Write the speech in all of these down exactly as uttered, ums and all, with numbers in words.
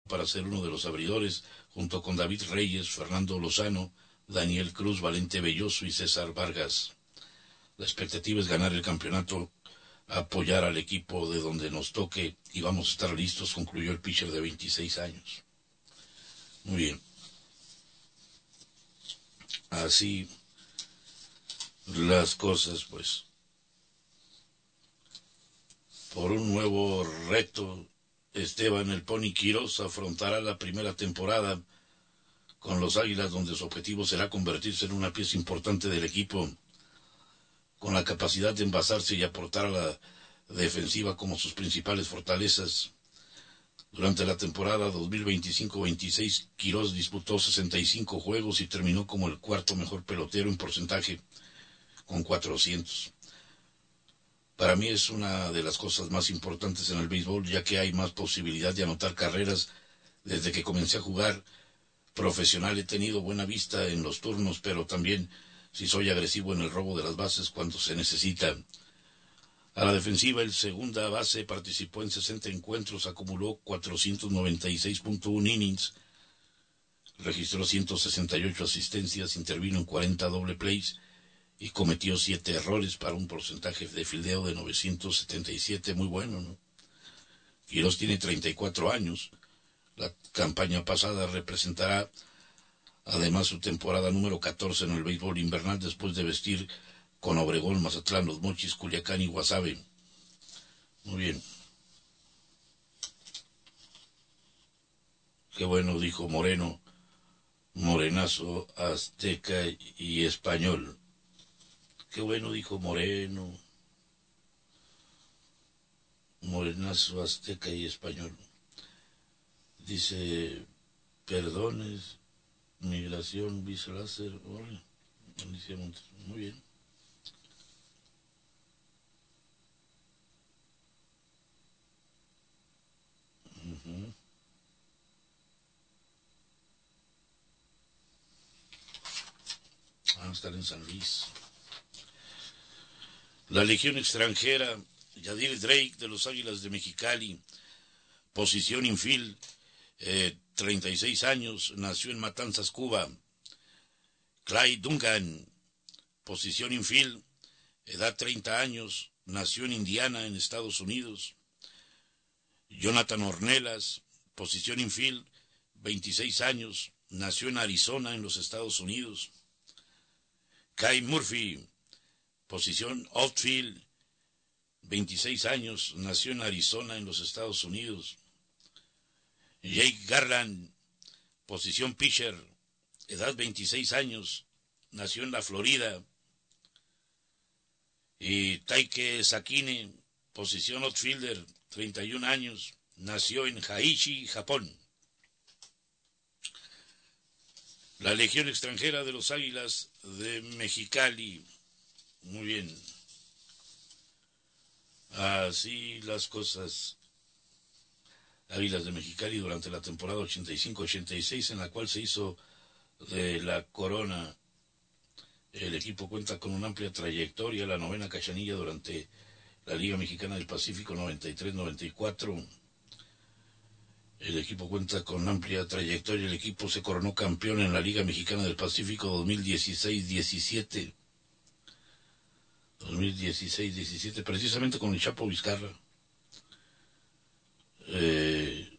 para ser uno de los abridores, junto con David Reyes, Fernando Lozano, Daniel Cruz, Valente Belloso y César Vargas. La expectativa es ganar el campeonato, apoyar al equipo de donde nos toque y vamos a estar listos, concluyó el pitcher de veintiséis años. Muy bien. Así las cosas, pues. Por un nuevo reto, Esteban el Pony Quirós afrontará la primera temporada con los Águilas, donde su objetivo será convertirse en una pieza importante del equipo, con la capacidad de envasarse y aportar a la defensiva como sus principales fortalezas. Durante la temporada dos mil veinticinco veintiséis, Quirós disputó sesenta y cinco juegos y terminó como el cuarto mejor pelotero en porcentaje, con cuatrocientos. Para mí es una de las cosas más importantes en el béisbol, ya que hay más posibilidad de anotar carreras. Desde que comencé a jugar profesional he tenido buena vista en los turnos, pero también si soy agresivo en el robo de las bases cuando se necesita. A la defensiva, el segunda base participó en sesenta encuentros, acumuló cuatrocientos noventa y seis punto uno innings, registró ciento sesenta y ocho asistencias, intervino en cuarenta doble plays y cometió siete errores para un porcentaje de fildeo de novecientos setenta y siete, muy bueno, ¿no? Quirós tiene treinta y cuatro años. La campaña pasada representará además su temporada número catorce en el béisbol invernal, después de vestir con Obregón, Mazatlán, Los Mochis, Culiacán y Guasave. Muy bien. Qué bueno, dijo Moreno, morenazo, azteca y español. Qué bueno, dijo Moreno, morenazo, azteca y español. Dice, perdones, migración, visa láser, hola, Alicia Montes, muy bien. Uh-huh. Van a estar en San Luis. La Legión extranjera, Yadir Drake de los Águilas de Mexicali, posición infield, eh, treinta y seis años, nació en Matanzas, Cuba. Clyde Duncan, posición infield, edad treinta años, nació en Indiana, en Estados Unidos. Jonathan Ornelas, posición infield, veintiséis años, nació en Arizona, en los Estados Unidos. Kai Murphy, posición outfield, veintiséis años, nació en Arizona, en los Estados Unidos. Jake Garland, posición pitcher, edad veintiséis años, nació en la Florida. Y Taike Sakine, posición outfielder, treinta y un años, nació en Aichi, Japón. La Legión extranjera de los Águilas de Mexicali. Muy bien. Así las cosas. Águilas de Mexicali durante la temporada ochenta y cinco ochenta y seis, en la cual se hizo de la corona. El equipo cuenta con una amplia trayectoria, la novena cachanilla durante la Liga Mexicana del Pacífico noventa y tres noventa y cuatro. El equipo cuenta con amplia trayectoria, el equipo se coronó campeón en la Liga Mexicana del Pacífico dos mil dieciséis diecisiete. dos mil dieciséis diecisiete, precisamente con el Chapo Vizcarra. Eh,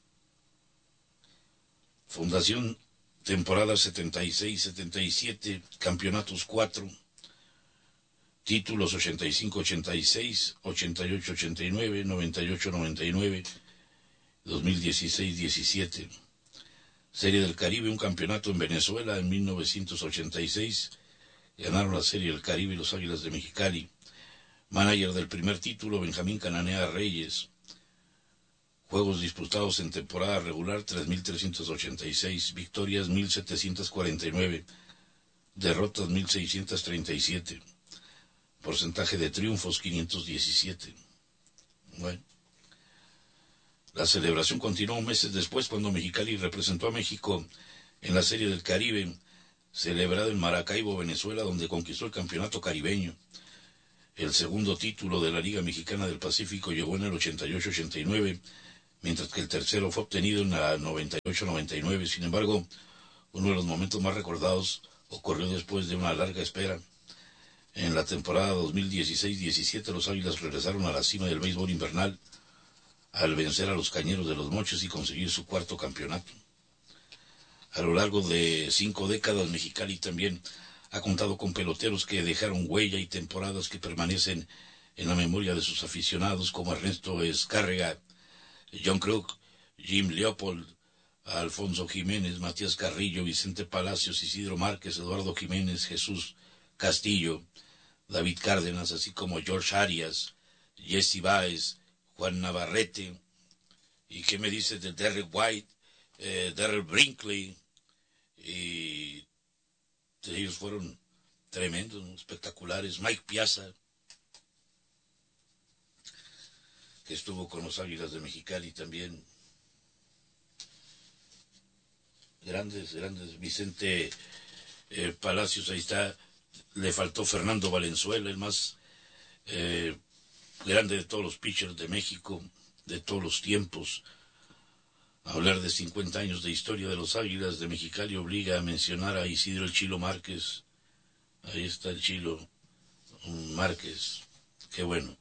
fundación, temporada setenta y seis setenta y siete, campeonatos cuatro, títulos ochenta y cinco ochenta y seis, ochenta y ocho ochenta y nueve, noventa y ocho noventa y nueve, dos mil dieciséis diecisiete. Serie del Caribe, un campeonato en Venezuela en mil novecientos ochenta y seis, ganaron la Serie del Caribe los Águilas de Mexicali. Manager del primer título, Benjamín Cananea Reyes. Juegos disputados en temporada regular, tres mil trescientos ochenta y seis, victorias mil setecientos cuarenta y nueve, derrotas mil seiscientos treinta y siete, porcentaje de triunfos quinientos diecisiete. Bueno, la celebración continuó meses después, cuando Mexicali representó a México en la Serie del Caribe, celebrado en Maracaibo, Venezuela, donde conquistó el campeonato caribeño. El segundo título de la Liga Mexicana del Pacífico llegó en el ochenta y ocho ochenta y nueve, mientras que el tercero fue obtenido en la noventa y ocho noventa y nueve. Sin embargo, uno de los momentos más recordados ocurrió después de una larga espera. En la temporada dos mil dieciséis diecisiete, los Águilas regresaron a la cima del béisbol invernal al vencer a los Cañeros de los Mochis y conseguir su cuarto campeonato. A lo largo de cinco décadas, Mexicali también ha contado con peloteros que dejaron huella y temporadas que permanecen en la memoria de sus aficionados, como Ernesto Escárrega, John Kruk, Jim Leopold, Alfonso Jiménez, Matías Carrillo, Vicente Palacios, Isidro Márquez, Eduardo Jiménez, Jesús Castillo, David Cárdenas, así como George Arias, Jesse Baez, Juan Navarrete. ¿Y qué me dices de Derek White, eh, Darrell Brinkley? Y ellos fueron tremendos, ¿no? Espectaculares. Mike Piazza, que estuvo con los Águilas de Mexicali también. Grandes, grandes. Vicente eh, Palacios, ahí está. Le faltó Fernando Valenzuela, el más eh, grande de todos los pitchers de México, de todos los tiempos. Hablar de cincuenta años de historia de los Águilas de Mexicali obliga a mencionar a Isidro el Chilo Márquez. Ahí está el Chilo Márquez. Qué bueno.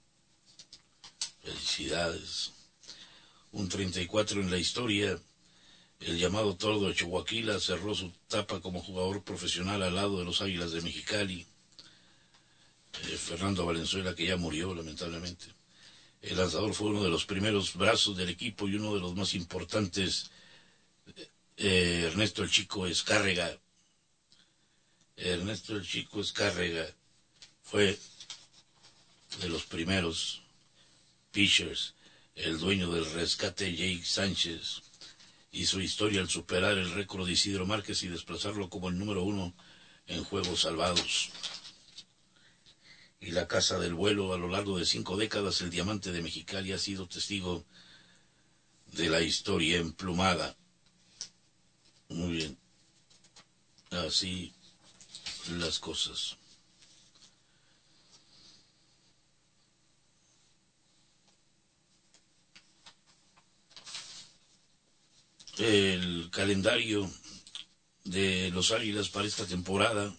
Felicidades. Un treinta y cuatro en la historia. El llamado Tordo de Chihuahua cerró su etapa como jugador profesional al lado de los Águilas de Mexicali. Eh, Fernando Valenzuela, que ya murió lamentablemente. El lanzador fue uno de los primeros brazos del equipo y uno de los más importantes, eh, Ernesto el Chico Escárrega. Ernesto el Chico Escárrega fue de los primeros pitchers. El dueño del rescate, Jake Sánchez, hizo historia al superar el récord de Isidro Márquez y desplazarlo como el número uno en juegos salvados. Y la Casa del Vuelo, a lo largo de cinco décadas, el Diamante de Mexicali ha sido testigo de la historia emplumada. Muy bien. Así las cosas. El calendario de los Águilas para esta temporada.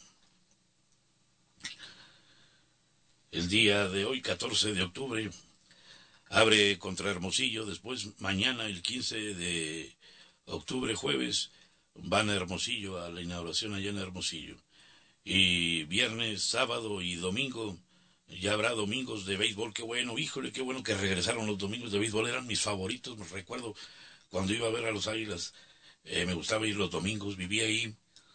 El día de hoy, catorce de octubre, abre contra Hermosillo. Después, mañana, el quince de octubre, jueves, van a Hermosillo, a la inauguración allá en Hermosillo. Y viernes, sábado y domingo, ya habrá domingos de béisbol. Qué bueno, híjole, qué bueno que regresaron los domingos de béisbol. Eran mis favoritos, me recuerdo cuando iba a ver a los Águilas. Eh, me gustaba ir los domingos, vivía ahí.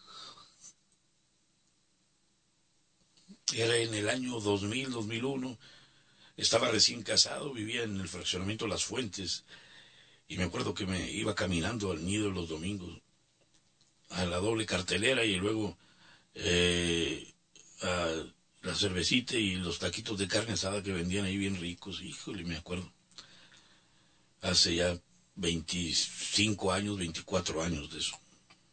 Era en el año dos mil, dos mil uno, estaba recién casado, vivía en el fraccionamiento Las Fuentes, y me acuerdo que me iba caminando al nido los domingos, a la doble cartelera, y luego eh, a la cervecita y los taquitos de carne asada que vendían ahí bien ricos. Híjole, me acuerdo. Hace ya veinticinco años, veinticuatro años de eso.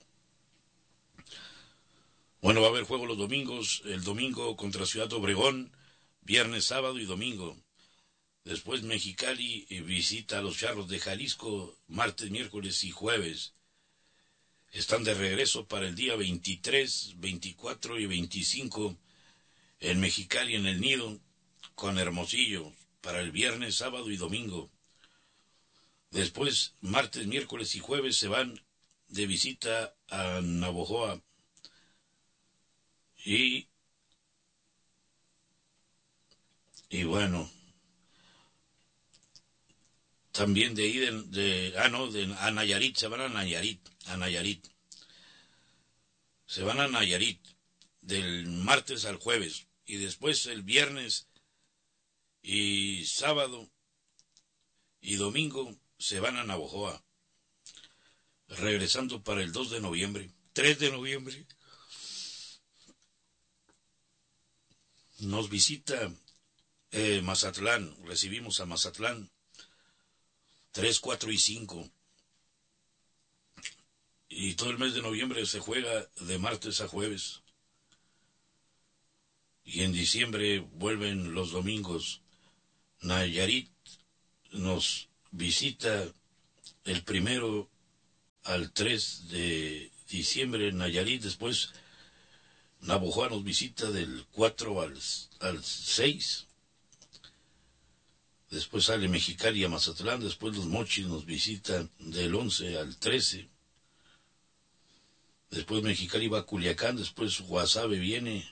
Bueno, va a haber juego los domingos, el domingo contra Ciudad Obregón, viernes, sábado y domingo. Después Mexicali visita a los Charros de Jalisco, martes, miércoles y jueves. Están de regreso para el día veintitrés, veinticuatro y veinticinco en Mexicali, en el Nido, con Hermosillo, para el viernes, sábado y domingo. Después, martes, miércoles y jueves se van de visita a Navojoa. Y, y bueno, también de ahí, de, de, ah no, de, a Nayarit, se van a Nayarit, a Nayarit. Se van a Nayarit, del martes al jueves, y después el viernes y sábado y domingo se van a Navojoa, regresando para el dos de noviembre, tres de noviembre. Nos visita eh, Mazatlán, recibimos a Mazatlán, tres, cuatro y cinco. Y todo el mes de noviembre se juega de martes a jueves. Y en diciembre vuelven los domingos. Nayarit nos visita el primero al tres de diciembre en Nayarit, después Navojoa nos visita del cuatro al, al seis, después sale Mexicali a Mazatlán, después los Mochis nos visitan del once al trece, después Mexicali va a Culiacán, después Guasave viene,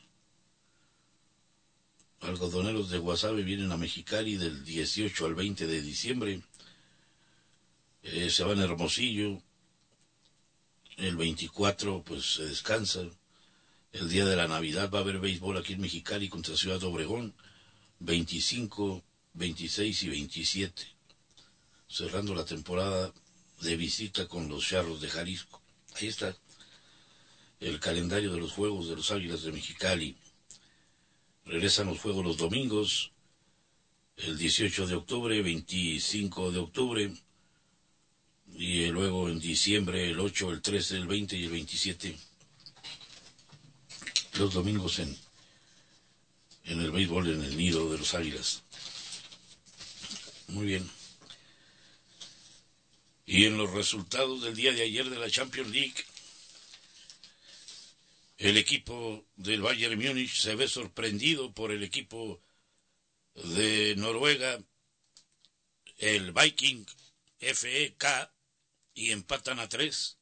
algodoneros de Guasave vienen a Mexicali del dieciocho al veinte de diciembre, eh, se van a Hermosillo, el veinticuatro pues se descansa, el día de la Navidad va a haber béisbol aquí en Mexicali contra Ciudad Obregón, veinticinco, veintiséis y veintisiete, cerrando la temporada de visita con los Charros de Jalisco. Ahí está el calendario de los juegos de los Águilas de Mexicali. Regresan los juegos los domingos, el dieciocho de octubre, veinticinco de octubre, y luego en diciembre el ocho, el trece, el veinte y el veintisiete. Los domingos en, en el béisbol en el nido de los Águilas. Muy bien. Y en los resultados del día de ayer de la Champions League, el equipo del Bayern Múnich se ve sorprendido por el equipo de Noruega, el Viking F E K, y empatan a tres.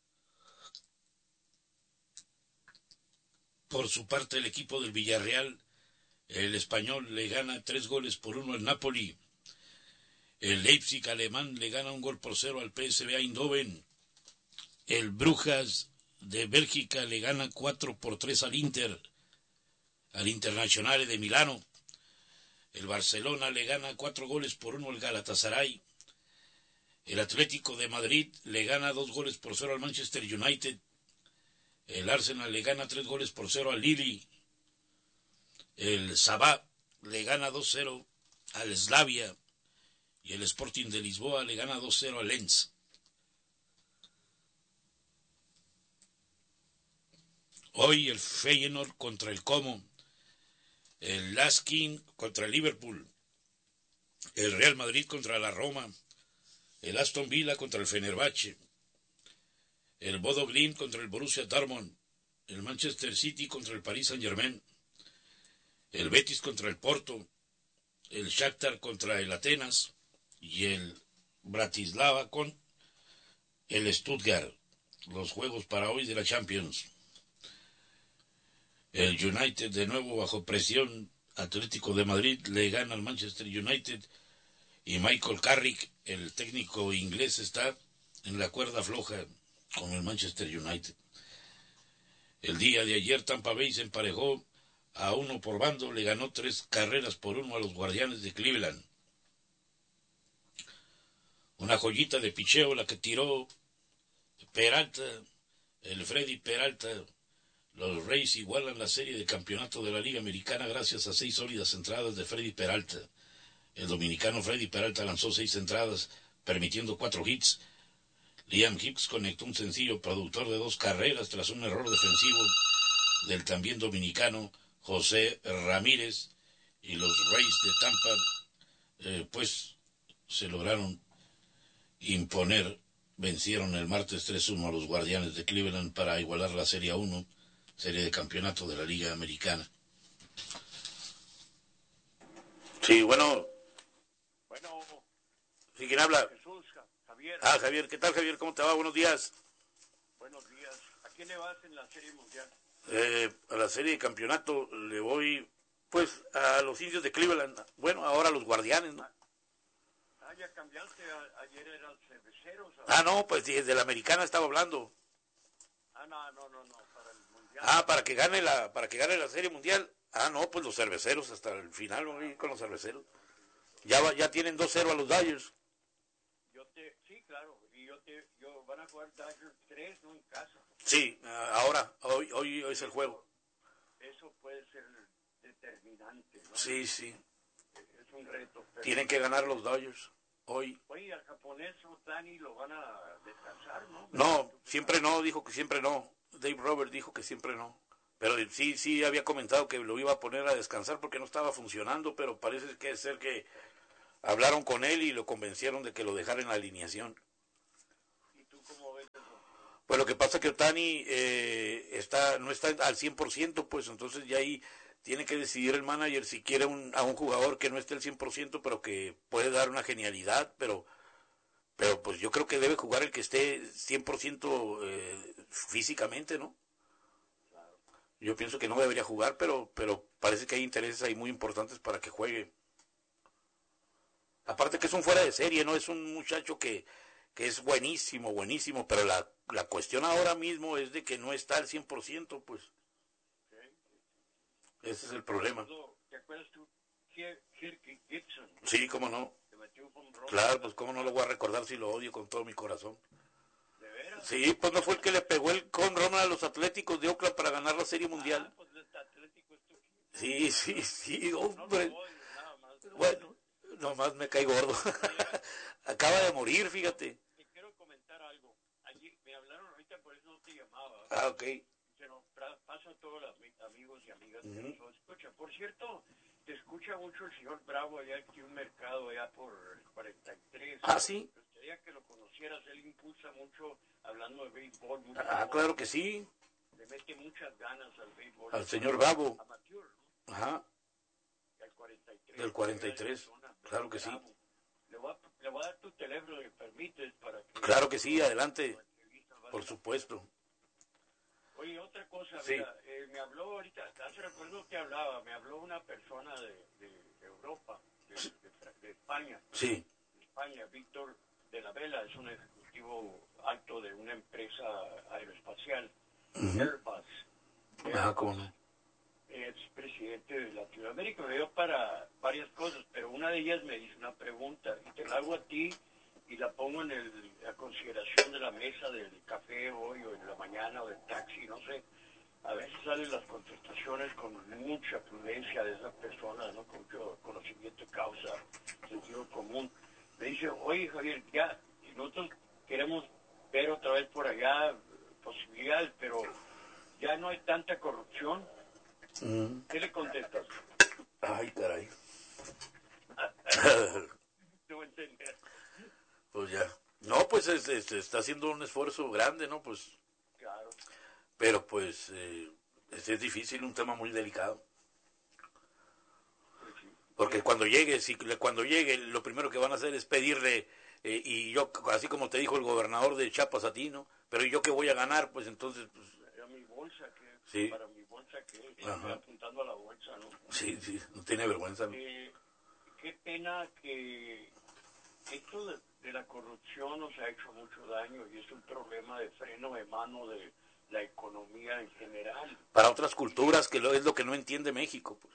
Por su parte, el equipo del Villarreal, el español, le gana tres goles por uno al Napoli. El Leipzig alemán le gana un gol por cero al P S V Eindhoven. El Brujas de Bélgica le gana cuatro por tres al Inter, al Internazionale de Milano. El Barcelona le gana cuatro goles por uno al Galatasaray. El Atlético de Madrid le gana dos goles por cero al Manchester United. El Arsenal le gana tres goles por cero al Lille. El Sabah le gana dos cero al Slavia. Y el Sporting de Lisboa le gana dos cero al Lens. Hoy el Feyenoord contra el Como. El Laskin contra el Liverpool. El Real Madrid contra la Roma. El Aston Villa contra el Fenerbahce. El Bodo Glimt contra el Borussia Dortmund, el Manchester City contra el Paris Saint-Germain, el Betis contra el Porto, el Shakhtar contra el Atenas y el Bratislava con el Stuttgart. Los juegos para hoy de la Champions. El United de nuevo bajo presión, Atlético de Madrid le gana al Manchester United y Michael Carrick, el técnico inglés, está en la cuerda floja con el Manchester United. El día de ayer Tampa Bay se emparejó a uno por bando, le ganó tres carreras por uno a los Guardianes de Cleveland. Una joyita de picheo la que tiró Peralta, el Freddy Peralta. Los Rays igualan la serie de campeonato de la Liga Americana gracias a seis sólidas entradas de Freddy Peralta. El dominicano Freddy Peralta lanzó seis entradas, permitiendo cuatro hits. Liam Hicks conectó un sencillo productor de dos carreras tras un error defensivo del también dominicano José Ramírez, y los Rays de Tampa eh, pues se lograron imponer, vencieron el martes tres uno a los Guardianes de Cleveland para igualar la Serie uno, serie de campeonato de la Liga Americana. Sí, bueno. Bueno. ¿Sí, quién habla? Jesús, Javier. Ah, Javier, ¿qué tal, Javier? ¿Cómo te va? Buenos días. Buenos días. ¿A quién le vas en la Serie Mundial? Eh, a la serie de campeonato le voy, pues, a los Indios de Cleveland. Bueno, ahora a los Guardianes, ¿no? Ah, ya cambiaste. A, ayer eran cerveceros. Ah, no, pues desde la Americana estaba hablando. Ah, no, no, no, no, para el Mundial. Ah, para que gane la, para que gane la Serie Mundial. Ah, no, pues los cerveceros hasta el final, ¿no? Y con los cerveceros. Ya va, ya tienen dos cero a los Dodgers. Yo te, sí, claro, y yo te, yo van a jugar Dodgers tres, ¿no? En casa. Sí, ahora, hoy, hoy, hoy es el juego. Eso puede ser determinante, ¿no? Sí, sí. Es un reto. Pero... Tienen que ganar los Dodgers hoy. Oye, al japonés Otani lo van a descansar, ¿no? No, siempre no, dijo que siempre no. Dave Roberts dijo que siempre no. Pero sí, sí había comentado que lo iba a poner a descansar porque no estaba funcionando, pero parece que ser que hablaron con él y lo convencieron de que lo dejara en la alineación. ¿Y tú cómo ves eso? Pues lo que pasa es que Otani eh, está, no está al cien por ciento, pues entonces ya ahí tiene que decidir el manager si quiere un, a un jugador que no esté al cien por ciento, pero que puede dar una genialidad, pero, pero pues yo creo que debe jugar el que esté cien por ciento eh, físicamente, ¿no? Claro. Yo pienso que no debería jugar, pero, pero parece que hay intereses ahí muy importantes para que juegue. Aparte que es un fuera de serie, ¿no? Es un muchacho que, que es buenísimo, buenísimo, pero la, la cuestión ahora mismo es de que no está al cien por ciento, pues. Okay. Ese es el problema. ¿Te acuerdas tú? Kirk Gibson. Sí, cómo no. Te metió un home run. Claro, pues cómo no lo voy a recordar si lo odio con todo mi corazón. ¿De veras? Sí, pues no fue el que le pegó el home run a los Atléticos de Oakland para ganar la Serie Mundial. Ah, pues el Atlético es tu equipo. Sí, sí, sí, No hombre. lo odio, nada más. Bueno, nomás me cae gordo. Acaba de morir, fíjate. Te quiero comentar algo. Allí me hablaron ahorita, por eso no te llamaba. Ah, ok. Se nos pasa a todos los amigos y amigas Ujú. que nos escuchan. Por cierto, te escucha mucho el señor Bravo allá aquí un mercado allá por el cuarenta y tres. Ah, sí. Me gustaría que lo conocieras. Él impulsa mucho hablando de béisbol. Mucho Ah, amor. claro que sí. Le mete muchas ganas al béisbol. Al señor Bravo. Amateur, ¿no? Ajá. Del cuarenta y tres. Del cuarenta y tres. Claro que sí. Bravo. Le voy, a, le voy a dar tu teléfono, ¿me permites? Para que Claro que sí, adelante. ¿vale? Por supuesto. Oye, otra cosa, Sí. mira, eh, me habló ahorita, hace recuerdo que hablaba, me habló una persona de, de, de Europa, de, de, de España, Sí. de España, Víctor de la Vela, es un ejecutivo alto de una empresa aeroespacial, Ujú. Airbus. Ah, cómo no. Es presidente de Latinoamérica, me dio para varias cosas, pero una de ellas me hizo una pregunta, y te la hago a ti, y la pongo en el, la consideración de la mesa del café hoy o en la mañana o del taxi, no sé. A veces salen las contestaciones con mucha prudencia de esas personas, ¿no? Con mucho conocimiento de causa, sentido común. Me dice, oye Javier, ya, nosotros queremos ver otra vez por allá posibilidades, pero ya no hay tanta corrupción. Mm. ¿Qué le contestas? Ay, caray. No entender. Pues ya. No, pues es, es- está haciendo un esfuerzo grande, ¿no? Pues, Claro. pero pues eh, es, es difícil, un tema muy delicado. Pues sí. Porque cuando llegue, si, cuando llegue, lo primero que van a hacer es pedirle, eh, y yo, así como te dijo el gobernador de Chiapas a ti, ¿no? Pero yo que voy a ganar, pues entonces, pues, Era mi bolsa, que Sí. para mi bolsa, que Ajá. estoy apuntando a la bolsa, ¿no? sí, sí, no tiene vergüenza, ¿no? Eh, qué pena que esto de, de la corrupción nos ha hecho mucho daño y es un problema de freno de mano de la economía en general. Para otras culturas, que lo, es lo que no entiende México, pues.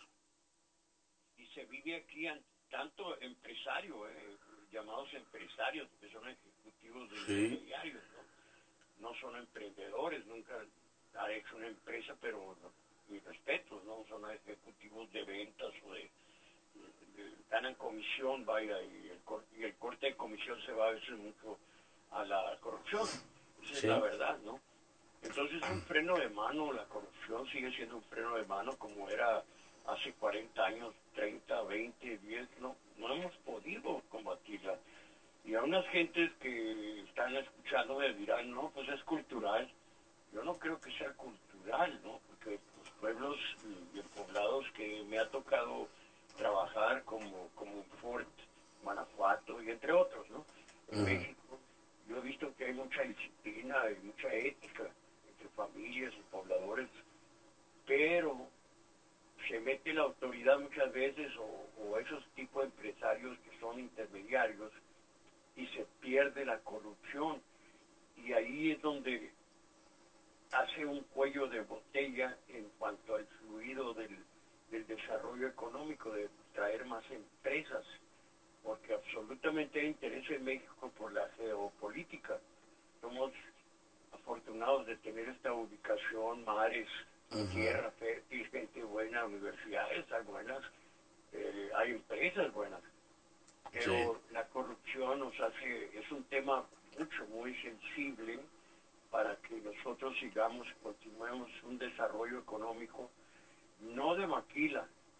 Y se vive aquí an- tanto empresario, eh, llamados empresarios, que son ejecutivos de Sí. intermediarios, ¿no? No son emprendedores, nunca han hecho una empresa, pero no, mis respetos, ¿no? Son ejecutivos de ventas o de, de- de- ganan comisión, vaya, y el, cor- y el corte de comisión se va a veces mucho a la corrupción. Esa Sí. es la verdad, ¿no? Entonces es un freno de mano, la corrupción sigue siendo un freno de mano como era hace cuarenta años, treinta, veinte, diez, no, no hemos podido combatirla. Y a unas gentes que están escuchando me dirán, no, pues es cultural. Yo no creo que sea cultural, ¿no? Porque los pueblos y poblados que me ha tocado trabajar como, como en Fort, Guanajuato y entre otros, ¿no? En Ujú. México, yo he visto que hay mucha disciplina y mucha ética entre familias y pobladores, pero se mete la autoridad muchas veces o, o esos tipos de empresarios que son intermediarios y se pierde la corrupción y ahí es donde hace un cuello de botella en cuanto al fluido del, del desarrollo económico, de traer más empresas, porque absolutamente hay interés en México por la geopolítica. Somos afortunados de tener esta ubicación, mares, Ujú. tierra fértil, gente buena, universidades hay buenas, eh, hay empresas buenas, pero Sí. la corrupción nos hace, es un tema mucho, muy sensible para que nosotros sigamos, continuemos un desarrollo económico, no de maquila,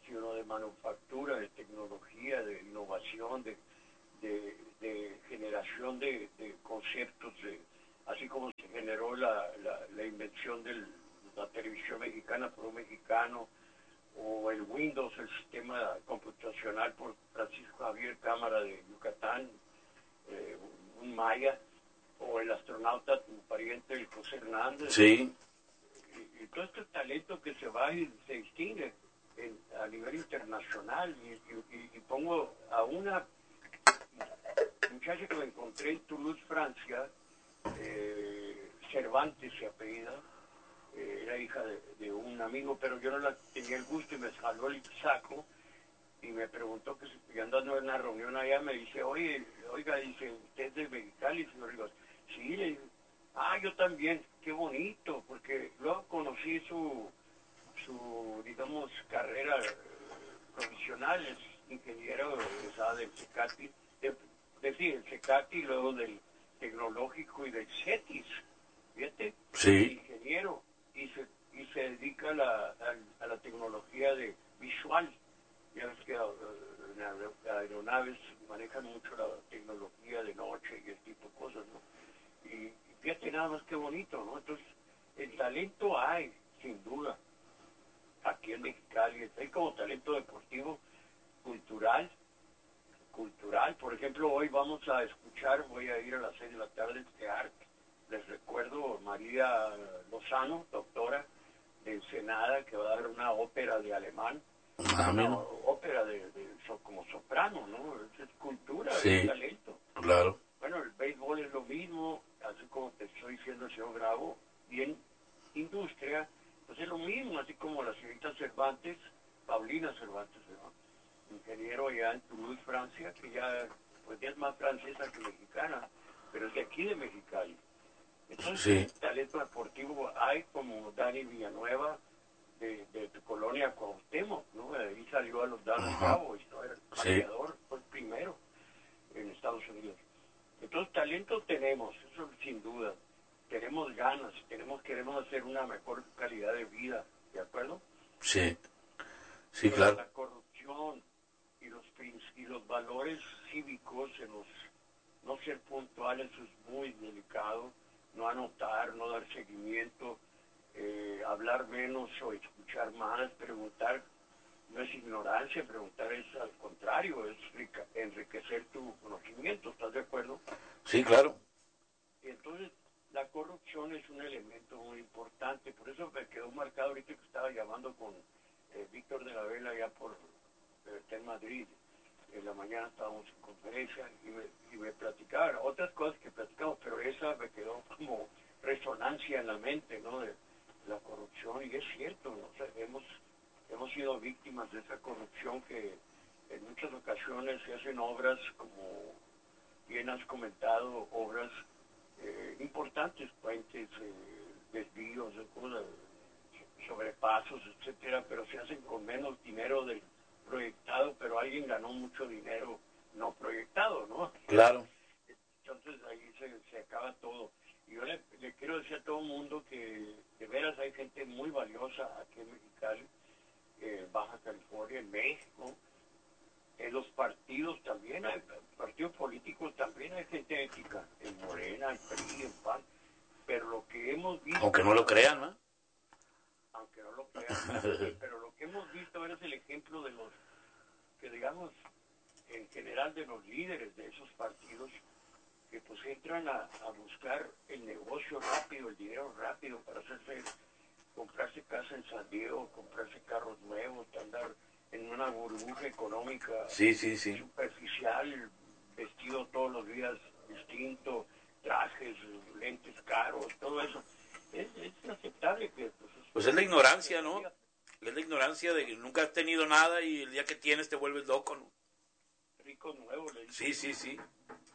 sino de manufactura, de tecnología, de innovación, de, de, de generación de, de conceptos, de, así como se generó la, la, la invención de la televisión mexicana por un mexicano, o el Windows, el sistema computacional por Francisco Javier Cámara de Yucatán, eh, un maya, o el astronauta, tu pariente, el José Hernández. Sí. Y, y todo este talento que se va y se distingue en, a nivel internacional. Y, y, y pongo a una muchacha que me encontré en Toulouse, Francia, eh, Cervantes se apellida, eh, era hija de, de un amigo, pero yo no la tenía el gusto y me jaló el saco y me preguntó que si yo andando en una reunión allá, me dice, oye, oiga, dice, ¿usted es de Mexicali, señor Rivas? Sí, le digo, ah, yo también, qué bonito, porque luego conocí su, su digamos, carrera eh, profesional, es ingeniero egresado del CECATI, de, decir, el CECATI, luego del Tecnológico y del CETIS, fíjate, Sí. ingeniero, y se, y se dedica a la, a, a la tecnología de visual. Ya ves que uh, en aeronaves manejan mucho la tecnología de noche y ese tipo de cosas, ¿no? Y, y fíjate nada más que bonito, ¿no? Entonces, el talento hay, sin duda, aquí en Mexicali, hay como talento deportivo, cultural, cultural. Por ejemplo, hoy vamos a escuchar, voy a ir a las seis de la tarde, este arte. Les recuerdo María Lozano, doctora de Ensenada, que va a dar una ópera de alemán, Ah, una mira. ópera de, de so, como soprano, ¿no? Es, es cultura, Sí, es talento. claro. Bueno, el béisbol es lo mismo, así como te estoy diciendo el señor Bravo, bien industria, pues es lo mismo, así como la señorita Cervantes, Paulina Cervantes, ¿no? Ingeniero allá en Toulouse, Francia, que ya, pues ya es más francesa que mexicana, pero es de aquí de Mexicali. Entonces, Sí. talento deportivo hay como Dani Villanueva, de, de tu colonia Cuauhtémoc, ¿no? De ahí salió a los Dallas Ajá. Cowboys, ¿no? Era el Sí. bateador, fue el primero en Estados Unidos. Entonces, talento tenemos, eso sin duda. Tenemos ganas, tenemos, queremos hacer una mejor calidad de vida, ¿de acuerdo? Sí. Sí, Pero claro. la corrupción y los, y los valores cívicos, en los, no ser puntuales es muy delicado, no anotar, no dar seguimiento, eh, hablar menos o escuchar más, preguntar, no es ignorancia, preguntar es al contrario, es rica, enriquecer tu conocimiento, ¿estás de acuerdo? Sí, claro. Y entonces la corrupción es un elemento muy importante, por eso me quedó marcado ahorita que estaba llamando con eh, Víctor de la Vela allá por eh, está en Madrid, en la mañana estábamos en conferencia y me, y me platicaban otras cosas que platicamos, pero esa me quedó como resonancia en la mente, ¿no? De la corrupción, y es cierto, ¿no? O sea, hemos, hemos sido víctimas de esa corrupción que en muchas ocasiones se hacen obras, como bien has comentado, obras eh, importantes, puentes, eh, desvíos, cosas, sobrepasos, etcétera, pero se hacen con menos dinero del proyectado, pero alguien ganó mucho dinero no proyectado, ¿no? Claro. Entonces ahí se, se acaba todo. Y yo le, le quiero decir a todo el mundo que de veras hay gente muy valiosa aquí en Mexicali, eh, Baja California, en México, en los partidos también, hay partidos políticos también hay gente ética, en Morena, en P R I, en P A N, pero lo que hemos visto, Aunque no lo crean, ¿no? aunque no lo crean, pero lo que hemos visto es el ejemplo de los, que digamos, en general de los líderes de esos partidos, que pues entran a, a buscar el negocio rápido, el dinero rápido para hacerse, comprarse casa en San Diego, comprarse carros nuevos, andar en una burbuja económica Sí, sí, sí. superficial, vestido todos los días distinto, trajes, lentes caros, todo eso. Es, es inaceptable que pues, Pues es la ignorancia, ¿no? Es la ignorancia de que nunca has tenido nada y el día que tienes te vuelves loco, ¿no? rico nuevo, le Sí, dicen. sí, sí.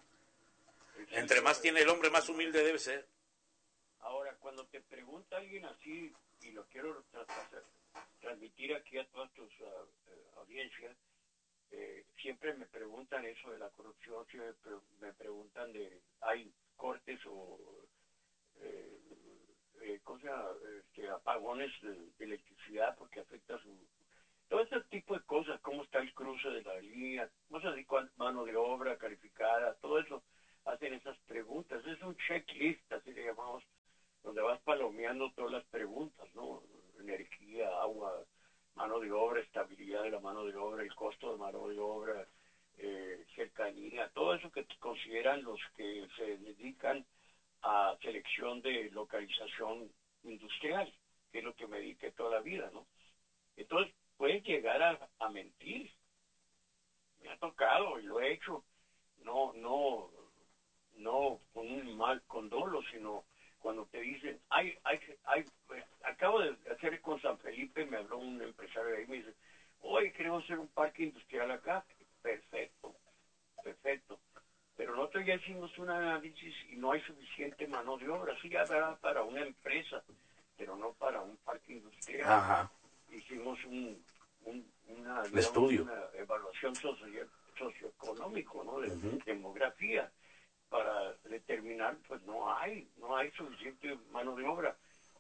El Entre siglo más de- tiene el hombre, más humilde debe ser. Ahora, cuando te pregunta alguien así, y lo quiero traspasar, transmitir aquí a todas tus uh, uh, audiencias, eh, siempre me preguntan eso de la corrupción, siempre me preguntan de, hay cortes o eh, eh, cosa, este, apagones de, de electricidad porque afecta su... Todas ese tipo de cosas, cómo está el cruce de la línea, cosas así, cuán- mano de obra calificada, todo eso, hacen esas preguntas. Es un checklist, así le llamamos, donde vas palomeando todas las preguntas, ¿no? Energía, agua, mano de obra, estabilidad de la mano de obra, el costo de mano de obra, eh, cercanía, todo eso que consideran los que se dedican a selección de localización industrial, que es lo que me dediqué toda la vida, ¿no? Entonces, puedes llegar a, a mentir. Me ha tocado y lo he hecho, no, no, no con un mal condolo, sino cuando te dicen, hay, hay, hay, pues, acabo de hacer con San Felipe, me habló un empresario de ahí, me dice, oye, queremos hacer un parque industrial acá. Perfecto, perfecto. Pero nosotros ya hicimos un análisis y no hay suficiente mano de obra. Sí, ya habrá para una empresa, pero no para un parque industrial. Ajá. Hicimos un, un una, El digamos, estudio. una evaluación socio, socioeconómico, ¿no? De Ujú. demografía, para determinar, pues no hay, no hay suficiente mano de obra.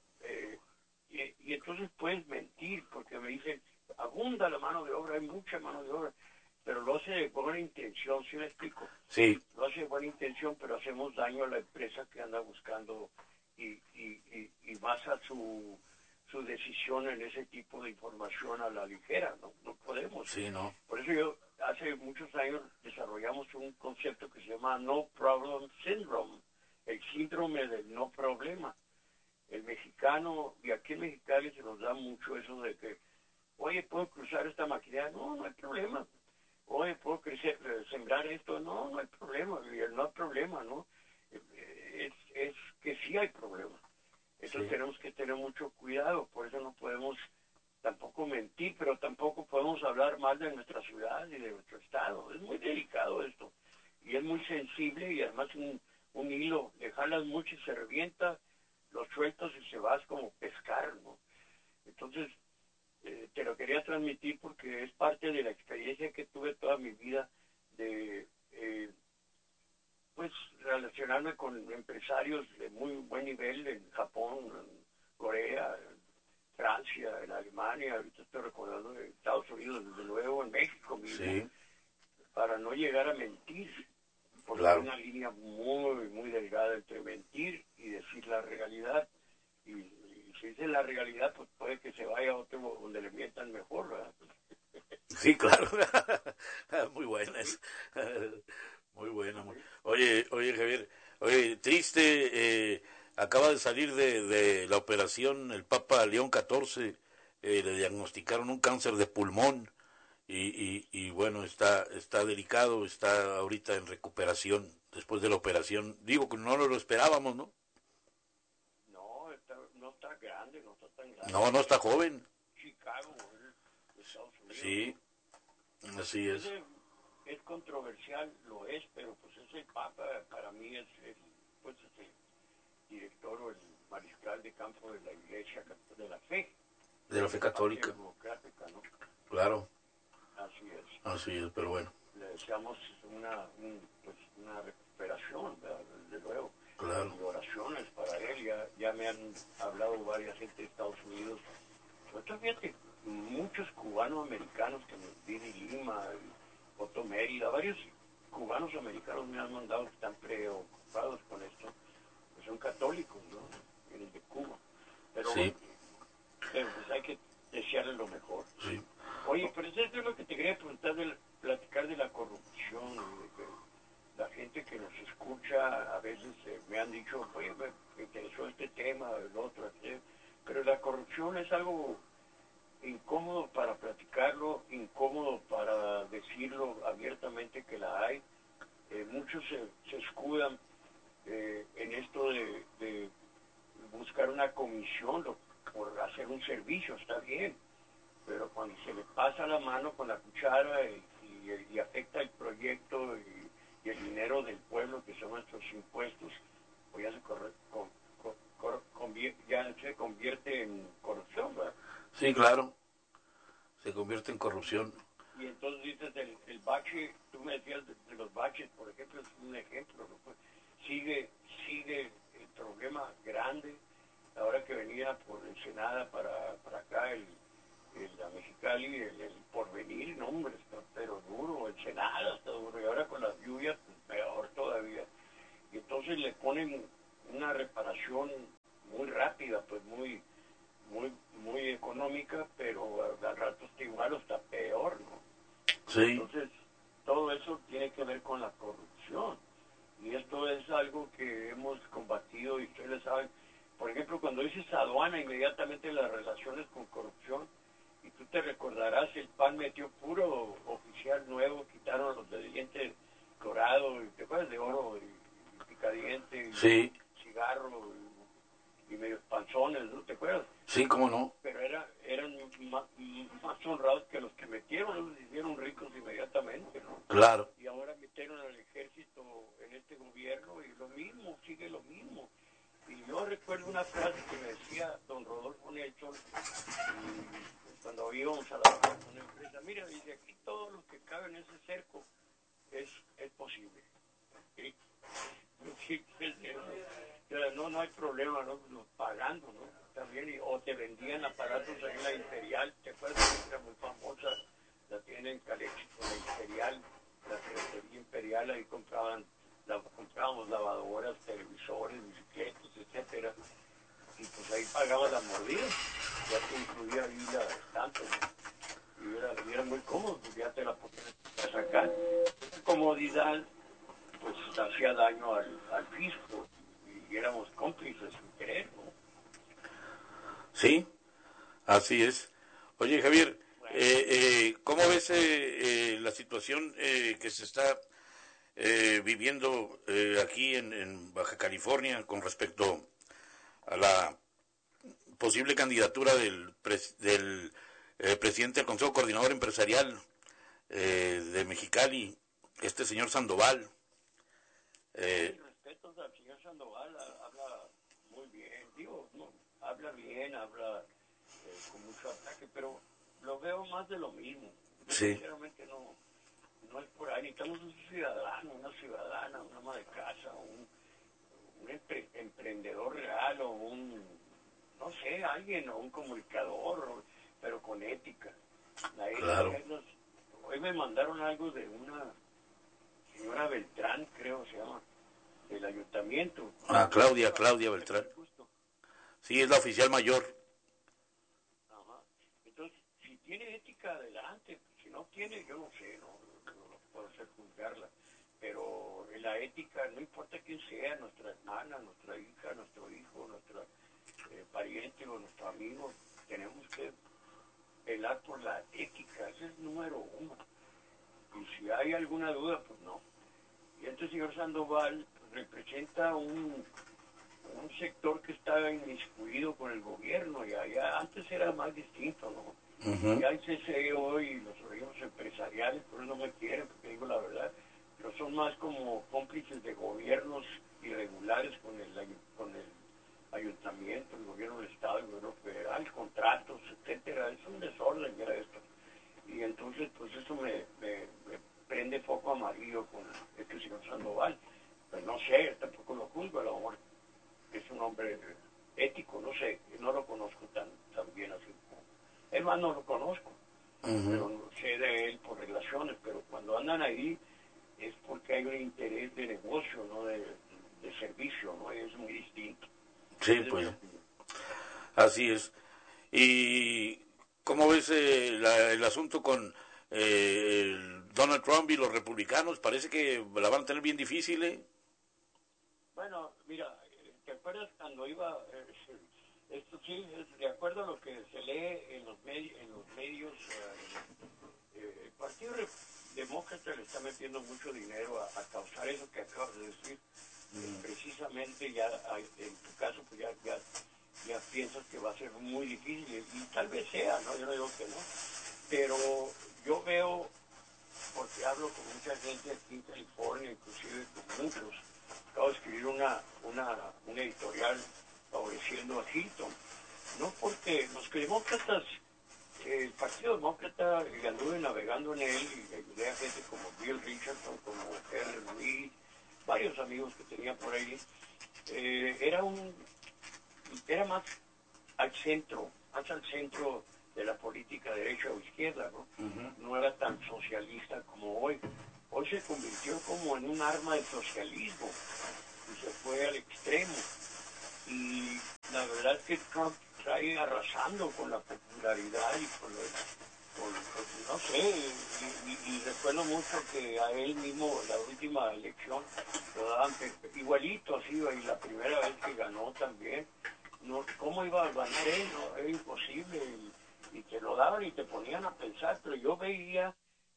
Eh, y, y entonces puedes mentir, porque me dicen, abunda la mano de obra, hay mucha mano de obra, pero lo hace de buena intención, ¿sí me explico? Sí, Lo hace de buena intención, pero hacemos daño a la empresa que anda buscando y, y, y, y basa su, su decisión en ese tipo de información a la ligera, ¿no? No podemos. sí, no. Por eso yo hace muchos años desarrollamos un concepto que se llama No Problem Syndrome, el síndrome del no problema. El mexicano, y aquí en Mexicali se nos da mucho eso de que, oye, ¿puedo cruzar esta maquinaria? No, no hay problema. Oye, ¿puedo crecer, eh, sembrar esto? No, no hay problema. Y el no hay problema, ¿no? Eh, Es, es que sí hay problema. Entonces Sí. tenemos que tener mucho cuidado. Por eso no podemos tampoco mentir, pero tampoco podemos hablar mal de nuestra ciudad y de nuestro estado. Es muy delicado esto. Y es muy sensible y además un, un hilo, le jalas mucho y se revienta, los sueltos y se vas como pescar, ¿no? Entonces, eh, te lo quería transmitir porque es parte de la experiencia que tuve toda mi vida de, eh, pues, relacionarme con empresarios de muy buen nivel en Japón, en Corea, en Francia, en Alemania, ahorita estoy recordando en Estados Unidos, desde luego, en México mismo, Sí, para no llegar a mentir, porque hay claro. una línea muy, muy delgada entre mentir y decir la realidad. Y, y si dice la realidad, pues puede que se vaya a otro donde le mientan mejor, ¿verdad? Sí, claro. Muy buenas. Muy buena. Muy... ¿Sí? Oye, oye, Javier. Oye, triste. Eh, acaba de salir de, de la operación el Papa León catorce. Eh, le diagnosticaron un cáncer de pulmón. Y, y, y bueno, está, está delicado. Está ahorita en recuperación después de la operación. Digo que no lo esperábamos, ¿no? No, está, no está grande, no está tan grande. No, no está joven. Chicago, es de Estados Unidos, Sí, ¿no? así es. Ese es controversial, lo es, pero pues ese Papa para mí es el, pues es el director o el mariscal de campo de la Iglesia de la Fe, De la de fe la parte católica. democrática, ¿no? Claro, Así es. así es, pero bueno, Le deseamos una, un, pues, una recuperación, ¿verdad? Desde luego, claro. y oraciones para él. Ya, ya me han hablado varias gente de Estados Unidos. Pero fíjate, muchos cubanos americanos que me viven en Lima, en Otto Mérida, varios cubanos americanos me han mandado que están preocupados con esto, que son católicos, ¿no? Vienen de Cuba. Pero Sí, bueno, pero pues hay que desearles lo mejor. sí. Oye, pero eso es lo que te quería preguntar, de la- platicar de la corrupción y de que la gente que nos escucha a veces eh, me han dicho, oye, me, me interesó este tema, el otro, aquello, pero la corrupción es algo incómodo para platicarlo, incómodo para decirlo abiertamente que la hay. Eh, muchos se, se escudan eh, en esto de, de buscar una comisión lo- por hacer un servicio, está bien, pero cuando se le pasa la mano con la cuchara y, y- y afecta el proyecto y, y el dinero del pueblo, que son nuestros impuestos, pues ya se, corre, con, con- cor- convier- ya se convierte en corrupción, ¿verdad? Sí, claro. Se convierte en corrupción. Y entonces dices, el, el bache, tú me decías de, de los baches, por ejemplo, es un ejemplo, ¿no? Pues sigue, sigue el problema grande. Ahora que venía por Ensenada para, para acá el, el, la Mexicali, el, el Porvenir, no hombre, está pero duro, el Senado está duro, y ahora con las lluvias, pues peor todavía. Y entonces le ponen una reparación muy rápida, pues muy, muy, muy económica, pero al, al rato está igual o está peor, ¿no? Sí. Entonces, todo eso tiene que ver con la corrupción. Y esto es algo que hemos combatido y ustedes saben. Por ejemplo, cuando dices aduana, inmediatamente las relaciones con corrupción, y tú te recordarás, el P A N metió puro oficial nuevo, quitaron los de diente dorado, y te acuerdas de oro, y, y picadiente, y Sí. cigarro, y, y medios panzones, ¿no? ¿Te acuerdas? Sí, cómo no. Pero era, eran más, más honrados que los que metieron, los hicieron ricos inmediatamente, ¿no? Claro. Y ahora metieron al ejército en este gobierno y lo mismo, sigue lo mismo. Y yo recuerdo una frase que me decía don Rodolfo Nelson y cuando íbamos a la una empresa, mira, dice, aquí todo lo que cabe en ese cerco es, es posible. ¿Sí? Sí, es eso. O sea, no, no hay problema, ¿no? Los pagando, ¿no? También, y, o te vendían aparatos ahí en la Imperial, ¿te acuerdas? Era muy famosa, la tienen en Caléxico, la Imperial, la Secretaría Imperial, ahí compraban, la, comprábamos lavadoras, televisores, bicicletas, etcétera, y pues ahí pagaban las mordidas, ya te incluía ahí la tanto, ¿no? Y era, y era muy cómodo, porque ya te la podías sacar. Esa comodidad pues hacía daño al, al fisco y, y éramos cómplices sin querer, ¿no? Sí, así es. Oye, Javier, Bueno, eh, eh, ¿cómo ves eh, eh, la situación eh, que se está eh, viviendo eh, aquí en, en Baja California con respecto a la posible candidatura del, pres, del eh, presidente del Consejo Coordinador Empresarial eh, de Mexicali, este señor Sandoval? mis Eh, respetos al señor Sandoval, a, habla muy bien, digo, no, habla bien, habla eh, con mucho ataque, pero lo veo más de lo mismo. Yo sí, sinceramente no, no es por ahí, necesitamos un ciudadano, una ciudadana, una ama de casa, un, un empre, emprendedor real o un, no sé, alguien o un comunicador, o, pero con ética. La ética claro. es los... Hoy me mandaron algo de una señora Beltrán, creo se llama, del ayuntamiento. Ah, No, no Claudia, fue Claudia bastante Beltrán. justo. Sí, es la oficial mayor. Ajá. Entonces, si tiene ética, adelante. Si no tiene, yo no sé, no, no, no puedo hacer juzgarla. Pero en la ética, no importa quién sea, nuestra hermana, nuestra hija, nuestro hijo, nuestro eh, pariente o nuestro amigo, tenemos que velar por la ética. Ese es número uno. Y si hay alguna duda, pues no. Y este señor Sandoval representa un, un sector que está inmiscuido con el gobierno, y allá antes era más distinto, ¿no? Uh-huh. Ya el C C O y los organismos empresariales, por eso no me quieren, porque digo la verdad, pero son más como cómplices de gobiernos irregulares con el, con el ayuntamiento, el gobierno del Estado, el gobierno federal, contratos, etcétera. Es un desorden ya esto. Y entonces, pues eso me, me, me prende foco amarillo con este señor Sandoval. Pues no sé, tampoco lo juzgo, a lo mejor es un hombre ético, no sé, no lo conozco tan, tan bien así como... Es más, no lo conozco, Uh-huh. pero no sé de él por relaciones, pero cuando andan ahí es porque hay un interés de negocio, no de, de servicio, ¿no? Es muy distinto. Sí, Esa es mi pues opinión. así es. ¿Y cómo ves eh, la, el asunto con eh, el Donald Trump y los republicanos? Parece que la van a tener bien difícil, ¿eh? Bueno, mira, ¿te acuerdas cuando iba, eh, esto sí, es de acuerdo a lo que se lee en los, medi en los medios, eh, eh, el Partido Demócrata le está metiendo mucho dinero a, a causar eso que acabas de decir, eh, precisamente ya hay, en tu caso pues ya, ya, ya piensas que va a ser muy difícil, y tal vez sea, ¿no? Yo no digo que no, pero yo veo, porque hablo con mucha gente aquí en California, inclusive con muchos. Acabo de escribir una, una, una editorial favoreciendo a Hilton. No porque los demócratas, eh, el Partido Demócrata, y anduve navegando en él y ayudé a gente como Bill Richardson, como Henry Reid, varios amigos que tenía por ahí. Eh, era un, era más al centro, más al centro de la política derecha o izquierda, ¿no? Uh-huh. No era tan socialista como hoy. Hoy se convirtió como en un arma de socialismo y se fue al extremo. Y la verdad es que Trump trae arrasando con la popularidad y con, el, con, con no sé, y, y, y recuerdo mucho que a él mismo la última elección lo daban igualito así, y la primera vez que ganó también, no, ¿cómo iba a ganar él? No, era imposible, y, y te lo daban y te ponían a pensar, pero yo veía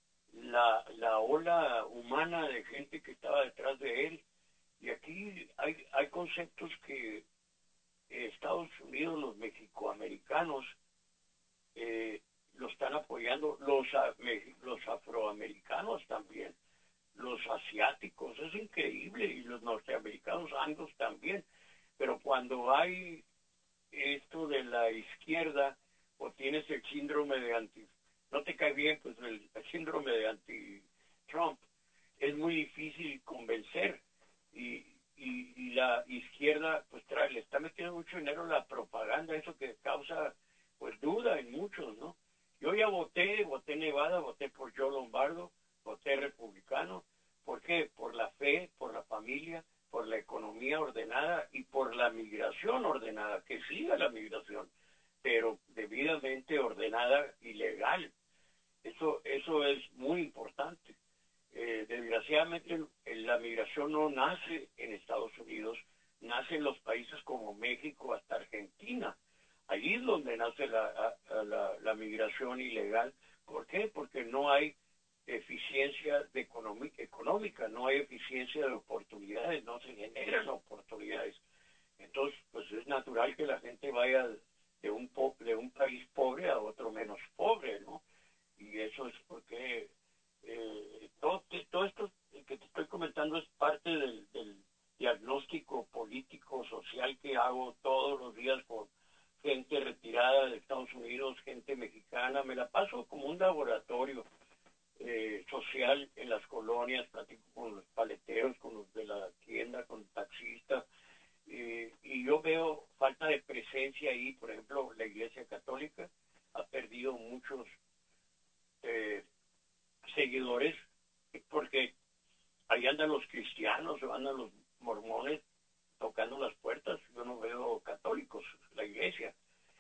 la, la ola humana de gente que estaba detrás de él, y aquí hay, hay conceptos que Estados Unidos, los mexicoamericanos, eh, lo están apoyando, los, los afroamericanos también, los asiáticos, es increíble, y los norteamericanos anglos también, pero cuando hay esto de la izquierda, o tienes el síndrome de anti, no te cae bien, pues el, el síndrome de anti-Trump, es muy difícil convencer, y Y, y la izquierda pues trae, le está metiendo mucho dinero a la propaganda, eso que causa pues duda en muchos, ¿no? Yo ya voté, voté Nevada, voté por Joe Lombardo, voté republicano. ¿Por qué? Por la fe, por la familia, por la economía ordenada y por la migración ordenada, que siga la migración, pero debidamente ordenada y legal. Eso, eso es muy importante. Eh, desgraciadamente la migración no nace en Estados Unidos, nace en los países como México hasta Argentina. Allí es donde nace la, la, la migración ilegal. ¿Por qué? Porque no hay eficiencia de económica, no hay eficiencia de oportunidades, no se generan oportunidades. Entonces, pues es natural que la gente vaya de un, po de un país pobre a otro menos pobre, ¿no? Y eso es porque eh, todo, todo esto que te estoy comentando es parte del, del diagnóstico político, social que hago todos los días con gente retirada de Estados Unidos, gente mexicana. Me la paso como un laboratorio eh, social en las colonias, platico con los paleteros, con los de la tienda, con el taxista, eh, y yo veo falta de presencia ahí. Por ejemplo, la Iglesia Católica ha perdido muchos eh, seguidores porque ahí andan los cristianos o andan los mormones tocando las puertas. Yo no veo católicos, la iglesia.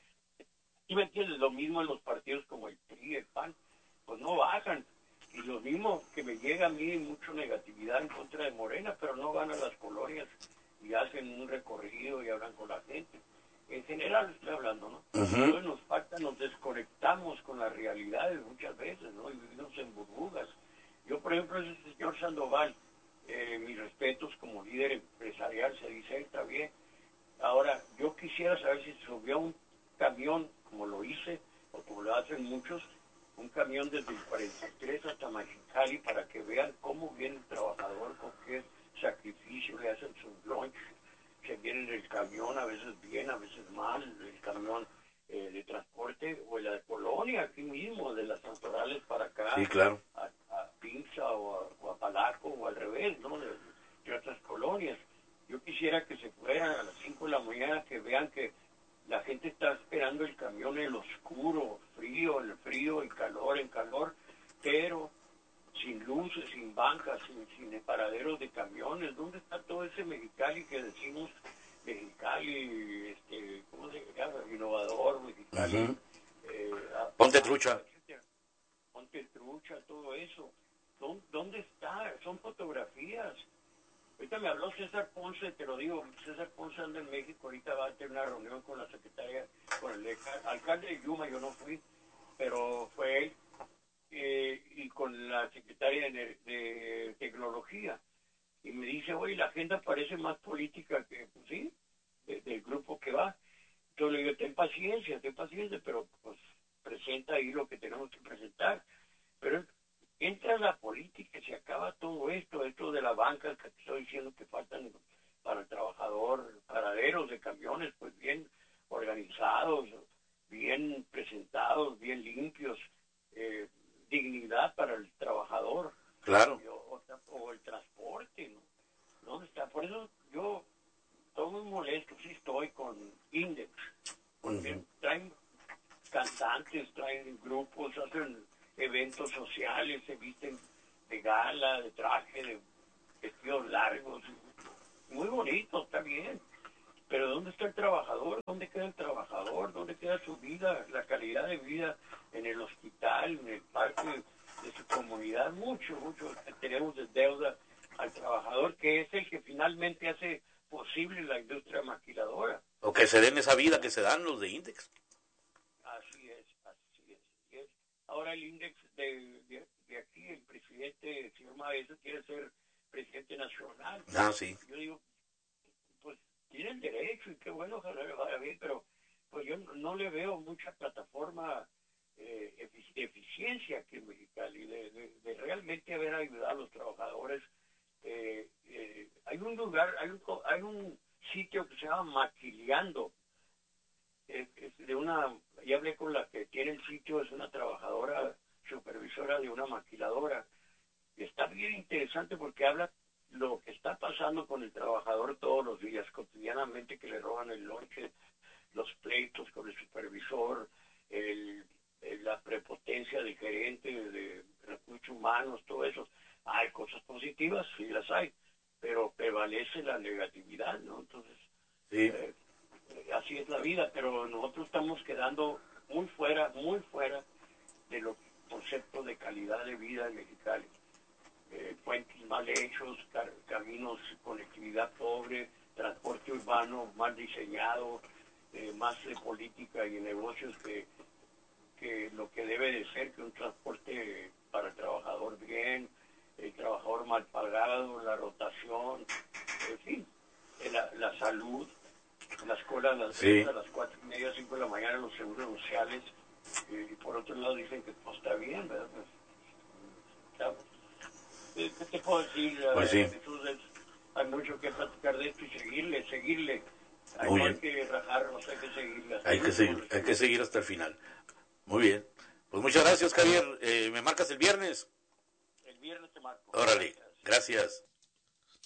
¿Y me entiendes? Lo mismo en los partidos como el P R I, el P A N, pues no bajan. Y lo mismo que me llega a mí, mucha negatividad en contra de Morena, pero no van a las colonias y hacen un recorrido y hablan con la gente. En general estoy hablando, ¿no? Uh-huh. Entonces nos falta, nos desconectamos con las realidades muchas veces, ¿no? Y vivimos en burbujas. Yo, por ejemplo, ese señor Sandoval, eh, mis respetos como líder empresarial, se dice, está bien. Ahora, yo quisiera saber si subió un camión, como lo hice, o como lo hacen muchos, un camión desde el cuarenta y tres hasta Mexicali, para que vean cómo viene el trabajador, con qué sacrificio le hacen sus lunch, que viene en el camión, a veces bien, a veces mal, el camión eh, de transporte, o en la colonia aquí mismo, de las Santorales para acá, sí, claro, a, a Pinza o a, o a Palaco, o al revés, ¿no? De, de otras colonias. Yo quisiera que se fueran a las cinco de la mañana, que vean que la gente está esperando el camión en el oscuro, frío, en el frío, en calor, en calor, pero sin luces, sin bancas, sin, sin paraderos de camiones. ¿Dónde está todo ese Mexicali que decimos, Mexicali, este, ¿cómo se llama? Innovador, Mexicali. Uh-huh. eh, Ponte trucha. Ponte trucha, todo eso. ¿Dónde está? Son fotografías. Ahorita me habló César Ponce, te lo digo, César Ponce anda en México, ahorita va a tener una reunión con la secretaria, con el alcalde de Yuma, yo no fui, pero fue él, eh, y con la secretaria de, de Tecnología, y me dice, oye, la agenda parece más política que, pues sí, de, del grupo que va. Entonces le digo, ten paciencia, ten paciencia, pero pues presenta ahí lo que tenemos que presentar. Pero entra la política y se acaba todo esto, esto de la banca que te estoy diciendo que faltan para el trabajador, paraderos de camiones, pues bien organizados, bien presentados, bien limpios, eh, dignidad para el trabajador. Claro. O, o, o el transporte, ¿no? ¿Dónde está? Por eso yo estoy muy molesto, sí estoy con Index, porque uh-huh. traen cantantes, empresariales se visten de gala, de traje, de vestidos largos, muy bonito, está bien, pero ¿dónde está el trabajador? ¿Dónde queda el trabajador? ¿Dónde queda su vida, la calidad de vida en el hospital, en el parque de su comunidad? Mucho, mucho tenemos de deuda al trabajador, que es el que finalmente hace posible la industria maquiladora. O que se den esa vida que se dan los de Index. Así es, así es. Así es. Ahora el Index de, de, de aquí, el presidente, el señor Maeso, quiere ser presidente nacional. Ah, sí. Yo digo, pues tienen derecho y qué bueno, ojalá le vaya bien, pero pues yo no, no le veo mucha plataforma eh, efic eficiencia aquí en Mexicali, de, de, de realmente haber ayudado a los trabajadores. Eh, eh, hay un lugar, hay un, hay un sitio que se llama Maquileando, eh, es de una, ya hablé con la que tiene el sitio, es una trabajadora, supervisora de una maquiladora, y está bien interesante porque habla lo que está pasando con el trabajador todos los días, cotidianamente, que le roban el lonche, los pleitos con el supervisor, el, el, la prepotencia de gerente, de recursos humanos, todo eso. Hay cosas positivas, sí las hay, pero prevalece la negatividad, ¿no? Entonces, sí. eh, así es la vida, pero nosotros estamos quedando muy fuera, muy fuera de los conceptos de calidad de vida en Mexicali. Eh, puentes mal hechos, car caminos, conectividad pobre, transporte urbano mal diseñado, eh, más de política y negocios que, que lo que debe de ser, que un transporte para el trabajador bien, el trabajador mal pagado, la rotación, en fin, la, la salud, la escuela a las, sí. a las cuatro y media, cinco de la mañana, los seguros sociales, eh, y por otro lado dicen que pues, está bien, ¿verdad? Pues, está, ¿qué te puedo decir? Pues sí. Entonces, hay mucho que platicar de esto y seguirle, seguirle. Hay, Muy no bien. hay que rajarnos, hay que seguirle. Hay que seguir, hay que seguir hasta el final. Muy bien. Pues muchas gracias, Javier. Eh, ¿Me marcas el viernes? El viernes te marco. Órale, gracias.